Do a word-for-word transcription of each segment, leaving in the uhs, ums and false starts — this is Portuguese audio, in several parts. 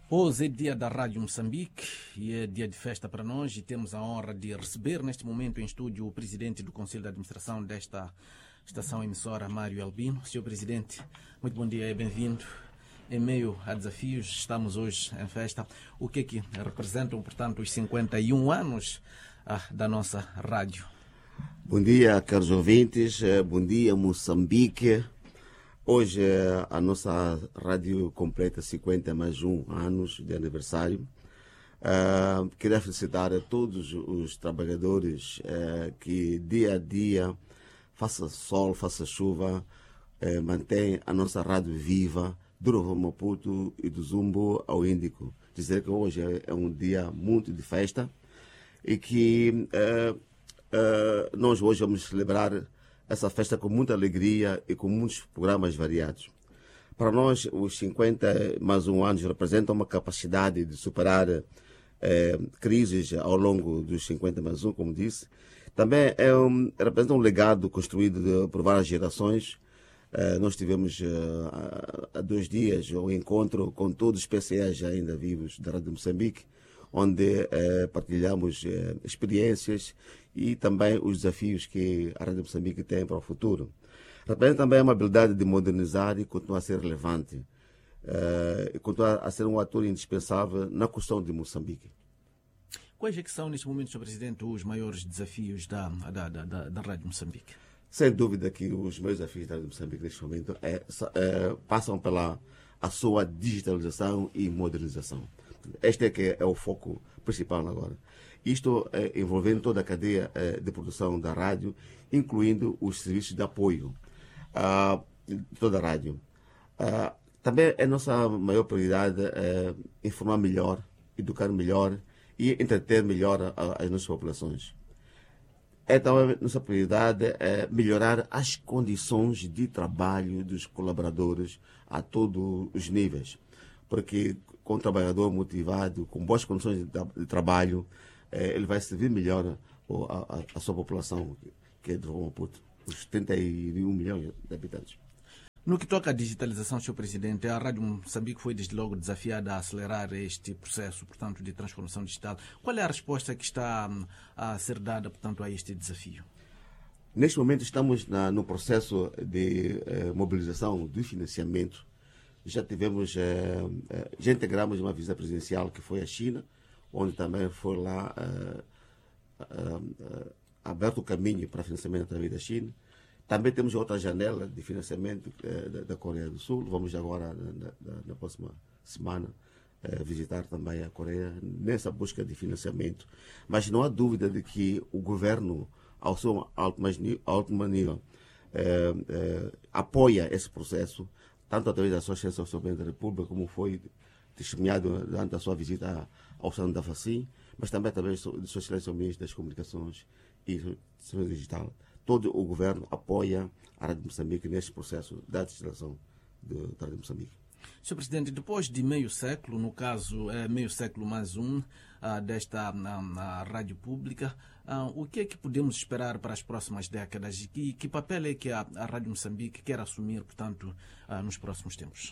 Hoje é dia da Rádio Moçambique e é dia de festa para nós e temos a honra de receber neste momento em estúdio o presidente do Conselho de Administração desta estação emissora, Mário Albino. senhor Presidente, muito bom dia e bem-vindo. Em meio a desafios, estamos hoje em festa. O que é que representam, portanto, os cinquenta e um anos ah, da nossa rádio? Bom dia, caros ouvintes. Bom dia, Moçambique. Hoje a nossa rádio completa cinquenta mais um anos de aniversário. Uh, queria felicitar a todos os trabalhadores uh, que dia a dia, faça sol, faça chuva, uh, mantém a nossa rádio viva, do Novo Maputo e do Zumbo ao Índico. Dizer que hoje é um dia muito de festa e que uh, uh, nós hoje vamos celebrar essa festa com muita alegria e com muitos programas variados. Para nós, os cinquenta mais um anos representam uma capacidade de superar eh, crises ao longo dos cinquenta mais um, como disse. Também é um, representa um legado construído de, por várias gerações. Eh, nós tivemos eh, há dois dias um encontro com todos os P C Es ainda vivos da Rádio Moçambique, onde eh, partilhamos eh, experiências e também os desafios que a Rádio Moçambique tem para o futuro. Representa também uma habilidade de modernizar e continuar a ser relevante, eh, e continuar a ser um ator indispensável na questão de Moçambique. Quais é que são, neste momento, senhor Presidente, os maiores desafios da, da, da, da Rádio Moçambique? Sem dúvida que os maiores desafios da Rádio Moçambique neste momento é, é, passam pela a sua digitalização e modernização. Este é que é o foco principal agora. Isto é, envolvendo toda a cadeia é, de produção da rádio, incluindo os serviços de apoio a toda a rádio. Ah, também é nossa maior prioridade é, informar melhor, educar melhor e entreter melhor a, a, as nossas populações. É também nossa prioridade é melhorar as condições de trabalho dos colaboradores a todos os níveis, porque com um trabalhador motivado, com boas condições de, de trabalho, eh, ele vai servir melhor a, a, a sua população, que é de Maputo, os setenta e um milhões de habitantes. No que toca à digitalização, senhor Presidente, a Rádio Moçambique foi desde logo desafiada a acelerar este processo, portanto, de transformação digital. Qual é a resposta que está a ser dada, portanto, a este desafio? Neste momento estamos na, no processo de eh, mobilização do financiamento. Já tivemos, eh, eh, já integramos uma visita presidencial que foi à China, onde também foi lá eh, eh, eh, aberto o caminho para financiamento através da China. Também temos outra janela de financiamento eh, da, da Coreia do Sul. Vamos agora, na, na, na próxima semana, eh, visitar também a Coreia nessa busca de financiamento. Mas não há dúvida de que o governo, ao seu alto nível, eh, eh, apoia esse processo, tanto através da Associação Soberana da República, como foi testemunhado durante a sua visita ao Salão da Facim, mas também através do Sua Excelência o Ministro das Comunicações e do Digital. Todo o governo apoia a Rádio Moçambique neste processo da digitalização da Rádio Moçambique. senhor Presidente, depois de meio século, no caso, é meio século mais um, ah, desta ah, a rádio pública, ah, o que é que podemos esperar para as próximas décadas e que, que papel é que a, a Rádio Moçambique quer assumir, portanto, ah, nos próximos tempos?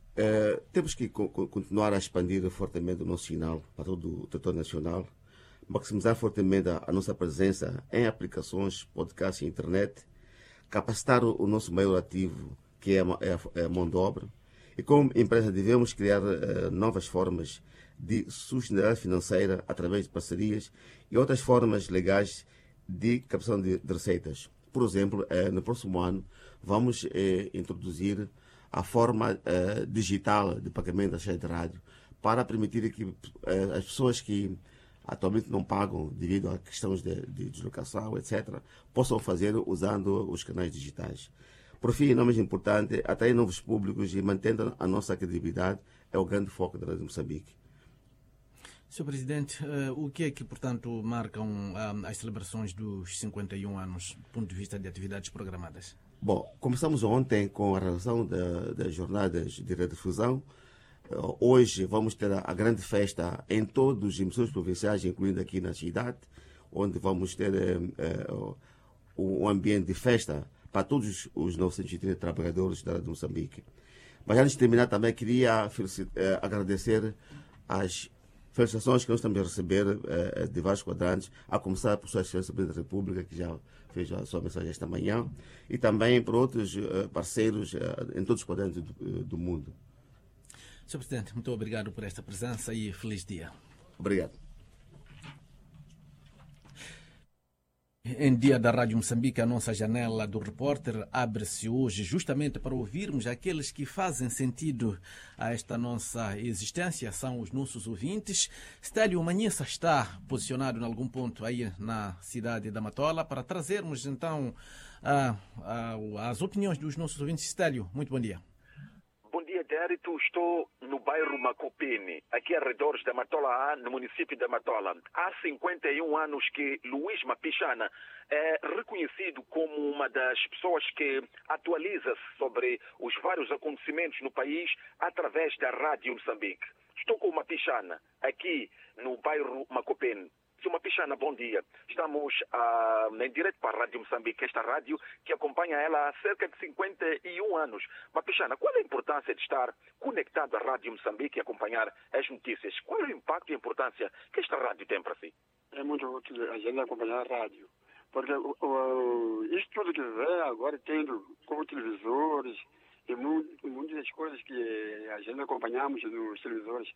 É, temos que co continuar a expandir fortemente o nosso sinal para todo o território nacional, maximizar fortemente a, a nossa presença em aplicações, podcasts e internet, capacitar o, o nosso maior ativo, que é a, é a, é a mão de obra, e como empresa devemos criar uh, novas formas de sustentabilidade financeira através de parcerias e outras formas legais de captação de, de receitas. Por exemplo, uh, no próximo ano vamos uh, introduzir a forma uh, digital de pagamento da rede de rádio para permitir que uh, as pessoas que atualmente não pagam devido a questões de, de deslocação, etcétera, possam fazer usando os canais digitais. Por fim, não menos importante, atrair novos públicos e mantendo a nossa credibilidade é o grande foco da Rádio Moçambique. senhor Presidente, uh, o que é que, portanto, marcam uh, as celebrações dos cinquenta e um anos do ponto de vista de atividades programadas? Bom, começamos ontem com a realização da, das jornadas de radiodifusão. Uh, hoje vamos ter a, a grande festa em todos os emissores provinciais, incluindo aqui na cidade, onde vamos ter uh, uh, um ambiente de festa para todos os novecentos e trinta trabalhadores da Rádio Moçambique. Mas antes de terminar, também queria felicitar, uh, agradecer as felicitações que nós estamos a receber eh, de vários quadrantes, a começar por Sua Excelência Presidente da República, que já fez a sua mensagem esta manhã, e também por outros eh, parceiros eh, em todos os quadrantes do, do mundo. senhor Presidente, muito obrigado por esta presença e feliz dia. Obrigado. Em dia da Rádio Moçambique, a nossa janela do repórter abre-se hoje justamente para ouvirmos aqueles que fazem sentido a esta nossa existência, são os nossos ouvintes. Stélio Manhissa está posicionado em algum ponto aí na cidade da Matola para trazermos então a, a, as opiniões dos nossos ouvintes. Stélio, muito bom dia. Bom dia, Dérito. Estou no bairro Macopene, aqui arredores da Matola A, no município da Matola. Há cinquenta e um anos que Luís Mapixana é reconhecido como uma das pessoas que atualiza-se sobre os vários acontecimentos no país através da Rádio Moçambique. Estou com o Mapixana, aqui no bairro Macopene. Senhor Mapixana, bom dia. Estamos ah, em direto para a Rádio Moçambique, esta rádio que acompanha ela há cerca de cinquenta e um anos. Mapixana, qual é a importância de estar conectado à Rádio Moçambique e acompanhar as notícias? Qual é o impacto e a importância que esta rádio tem para si? É muito útil a gente acompanhar a rádio, porque o, o, isto tudo que vem agora tendo como televisores e muito, muitas coisas que a gente acompanhamos nos televisores.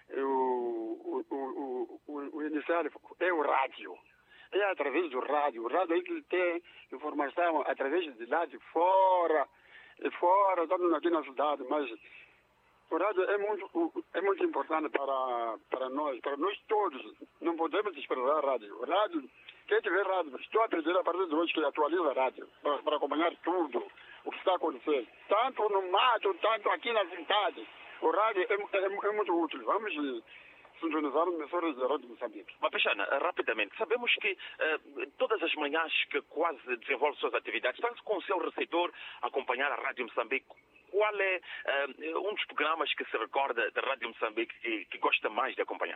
O, o, o, o, o inicial é o rádio. É através do rádio. O rádio é que tem informação através de lá de fora, e fora, tanto aqui na cidade, mas o rádio é muito, é muito importante para, para nós, para nós todos. Não podemos desprezar a rádio. O rádio, quem tiver rádio, estou a pedir a partir de hoje que atualiza a rádio, para, para acompanhar tudo o que está acontecendo. Tanto no mato, tanto aqui na cidade. O rádio é, é, é muito útil. Vamos sintonizar os emissores da Rádio Moçambique. Mapixana, rapidamente, sabemos que uh, todas as manhãs que quase desenvolve suas atividades, está com o seu receptor a acompanhar a Rádio Moçambique. Qual é uh, um dos programas que se recorda da Rádio Moçambique que, que gosta mais de acompanhar?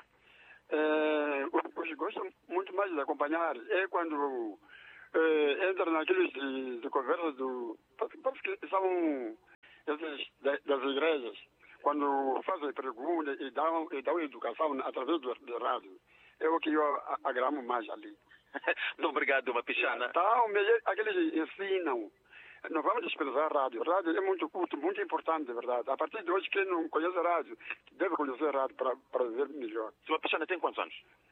É, o que gosto muito mais de acompanhar é quando é, entra naqueles de, de conversa do... Parece que são esses das igrejas, quando fazem perguntas e dão, e dão educação através do, do rádio. É o que eu agramo mais ali. Muito obrigado, Mapixana. Então, aqueles ensinam. Não vamos desprezar a rádio. A rádio é muito útil, muito importante, de verdade. A partir de hoje, quem não conhece a rádio, deve conhecer a rádio para, para viver melhor. Senhor Mapixana tem quantos anos?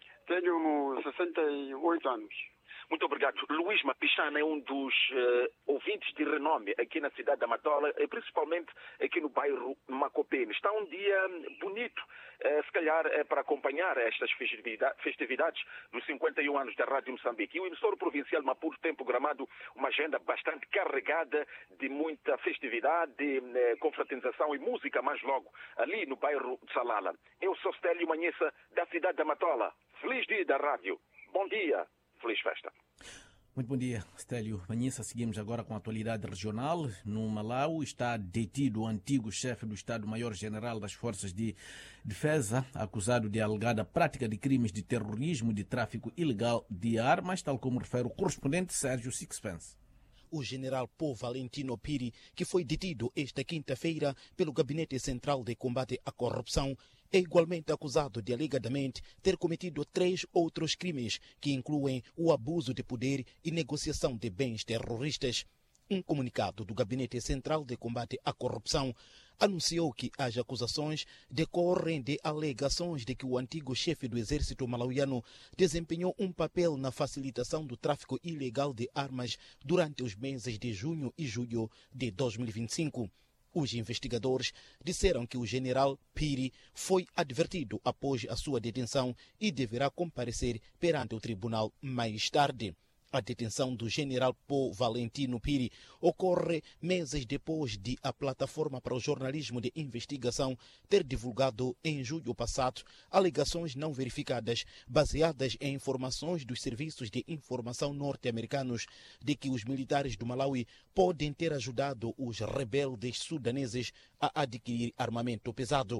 Tenho sessenta e oito anos. Muito obrigado. Luís Mapixana é um dos uh, ouvintes de renome aqui na cidade da Matola, e principalmente aqui no bairro Macopene. Está um dia bonito, uh, se calhar é para acompanhar estas festividades, festividades dos cinquenta e um anos da Rádio Moçambique. E o emissor provincial Maputo tem programado uma agenda bastante carregada de muita festividade, de, uh, confraternização e música, mais logo ali no bairro de Salala. Eu sou Stélio Manhissa, da cidade da Matola. Feliz dia da rádio. Bom dia. Feliz festa. Muito bom dia, Stélio Manhissa. Seguimos agora com a atualidade regional. No Malau está detido o antigo chefe do Estado-Maior-General das Forças de Defesa, acusado de alegada prática de crimes de terrorismo e de tráfico ilegal de armas, tal como refere o correspondente Sérgio Sixpence. O general Paul Valentino Piri, que foi detido esta quinta-feira pelo Gabinete Central de Combate à Corrupção, é igualmente acusado de alegadamente ter cometido três outros crimes que incluem o abuso de poder e negociação de bens terroristas. Um comunicado do Gabinete Central de Combate à Corrupção anunciou que as acusações decorrem de alegações de que o antigo chefe do exército malauiano desempenhou um papel na facilitação do tráfico ilegal de armas durante os meses de junho e julho de dois mil e vinte e cinco. Os investigadores disseram que o general Piri foi advertido após a sua detenção e deverá comparecer perante o tribunal mais tarde. A detenção do general Paul Valentino Piri ocorre meses depois de a Plataforma para o Jornalismo de Investigação ter divulgado em julho passado alegações não verificadas baseadas em informações dos serviços de informação norte-americanos de que os militares do Malawi podem ter ajudado os rebeldes sudaneses a adquirir armamento pesado.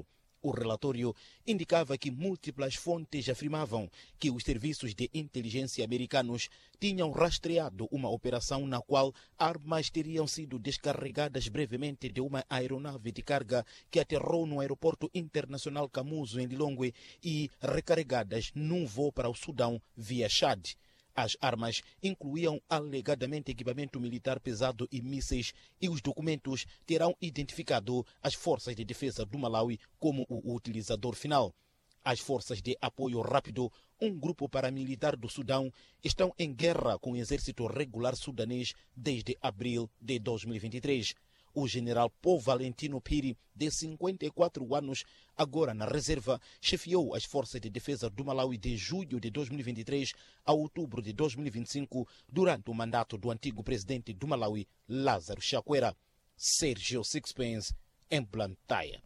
O relatório indicava que múltiplas fontes afirmavam que os serviços de inteligência americanos tinham rastreado uma operação na qual armas teriam sido descarregadas brevemente de uma aeronave de carga que aterrou no aeroporto internacional Kamuzu, em Lilongwe, e recarregadas num voo para o Sudão via Chad. As armas incluíam alegadamente equipamento militar pesado e mísseis, e os documentos terão identificado as forças de defesa do Malawi como o utilizador final. As forças de apoio rápido, um grupo paramilitar do Sudão, estão em guerra com o exército regular sudanês desde abril de dois mil e vinte e três. O general Paul Valentino Piri, de cinquenta e quatro anos, agora na reserva, chefiou as forças de defesa do Malawi de julho de dois mil e vinte e três a outubro de dois mil e vinte e cinco, durante o mandato do antigo presidente do Malawi, Lázaro Chakwera. Sérgio Sixpence, em Blantyre.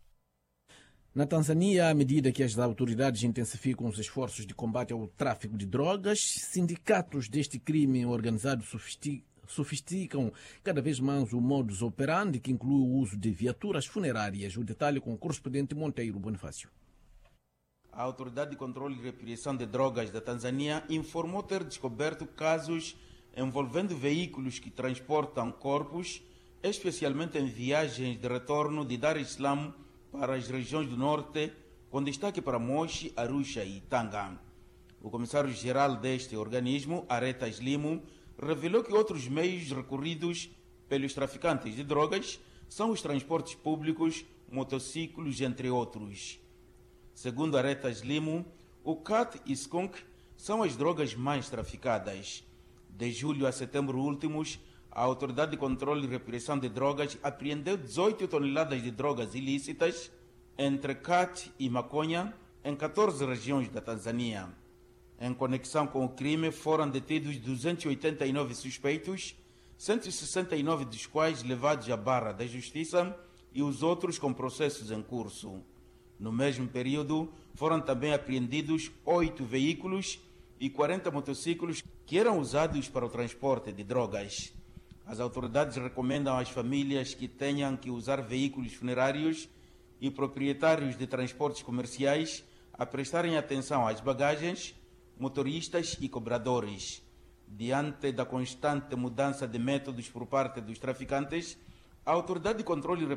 Na Tanzânia, à medida que as autoridades intensificam os esforços de combate ao tráfico de drogas, sindicatos deste crime organizado sofisticam sofisticam cada vez mais o modus operandi, que inclui o uso de viaturas funerárias. O detalhe com o correspondente Monteiro Bonifácio. A Autoridade de Controle e Repressão de Drogas da Tanzânia informou ter descoberto casos envolvendo veículos que transportam corpos, especialmente em viagens de retorno de Dar es Salaam para as regiões do norte, com destaque para Moshi, Arusha e Tanga. O comissário-geral deste organismo, Aretas Limo, revelou que outros meios recorridos pelos traficantes de drogas são os transportes públicos, motociclos, entre outros. Segundo Aretas Limo, o cat e skunk são as drogas mais traficadas. De julho a setembro últimos, a Autoridade de Controle e Repressão de Drogas apreendeu dezoito toneladas de drogas ilícitas, entre cat e maconha, em catorze regiões da Tanzânia. Em conexão com o crime, foram detidos duzentos e oitenta e nove suspeitos, cento e sessenta e nove dos quais levados à barra da Justiça e os outros com processos em curso. No mesmo período, foram também apreendidos oito veículos e quarenta motociclos que eram usados para o transporte de drogas. As autoridades recomendam às famílias que tenham que usar veículos funerários e proprietários de transportes comerciais a prestarem atenção às bagagens, motoristas e cobradores. Diante da constante mudança de métodos por parte dos traficantes, a Autoridade de Controle e